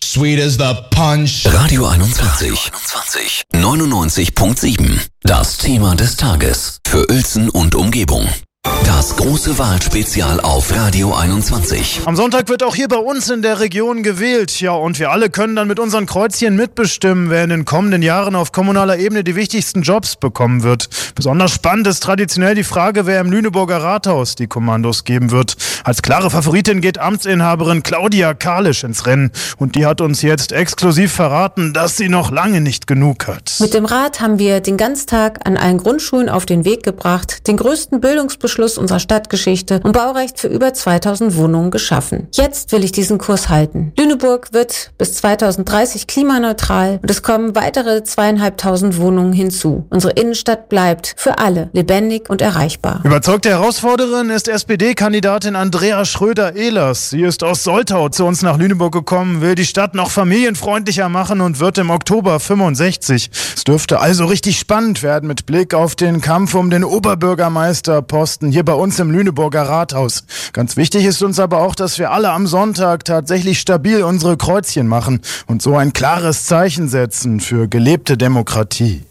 sweet as the punch. Radio 21. 99.7. Das Thema des Tages. Für Uelzen und Umgebung. Das große Wahlspezial auf Radio 21. Am Sonntag wird auch hier bei uns in der Region gewählt. Ja, und wir alle können dann mit unseren Kreuzchen mitbestimmen, wer in den kommenden Jahren auf kommunaler Ebene die wichtigsten Jobs bekommen wird. Besonders spannend ist traditionell die Frage, wer im Lüneburger Rathaus die Kommandos geben wird. Als klare Favoritin geht Amtsinhaberin Claudia Kalisch ins Rennen. Und die hat uns jetzt exklusiv verraten, dass sie noch lange nicht genug hat. Mit dem Rat haben wir den Ganztag an allen Grundschulen auf den Weg gebracht, den größten Bildungsbeschluss unserer Stadtgeschichte und Baurecht für über 2000 Wohnungen geschaffen. Jetzt will ich diesen Kurs halten. Lüneburg wird bis 2030 klimaneutral und es kommen weitere 2500 Wohnungen hinzu. Unsere Innenstadt bleibt für alle lebendig und erreichbar. Überzeugte Herausforderin ist SPD-Kandidatin Andrea Schröder-Ehlers. Sie ist aus Soltau zu uns nach Lüneburg gekommen, will die Stadt noch familienfreundlicher machen und wird im Oktober 65. Es dürfte also richtig spannend werden mit Blick auf den Kampf um den Oberbürgermeisterposten hier bei uns im Lüneburger Rathaus. Ganz wichtig ist uns aber auch, dass wir alle am Sonntag tatsächlich stabil unsere Kreuzchen machen und so ein klares Zeichen setzen für gelebte Demokratie.